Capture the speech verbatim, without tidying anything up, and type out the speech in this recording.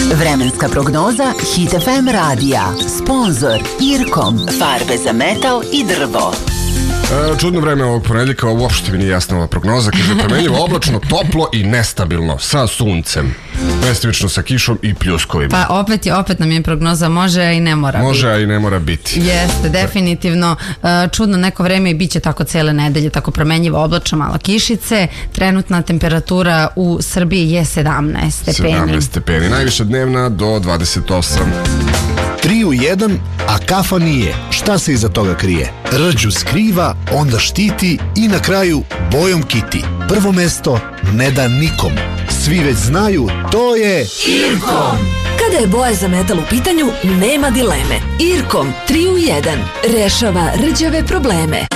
Vremenska prognoza Hit F M radija. Sponzor Irkom. Farbe za metal i drvo. E, čudno vreme ovog ponedjeljka, uopšte mi nije jasna ova prognoza, kaže promenljivo, oblačno, toplo i nestabilno, sa suncem, mestimično sa kišom i pljuskovima. Pa opet, je, opet nam je prognoza može, a i ne mora može, biti. Može, a i ne mora biti. Jeste, definitivno. Čudno neko vreme i bit će tako cele nedelje, tako promenljivo, oblačno, malo kišice. Trenutna temperatura u Srbiji je sedamnaest stepeni. sedamnaest stepeni, najviša dnevna do dvadeset osam. Tri u jedan, a kafa nije. Šta se iza toga krije? Rđu skriva, onda štiti i na kraju bojom kiti. Prvo mesto ne da nikom. Svi već znaju, to je Irkom. Kada je boja za metal u pitanju, nema dileme. Irkom tri u jedan rešava rđave probleme.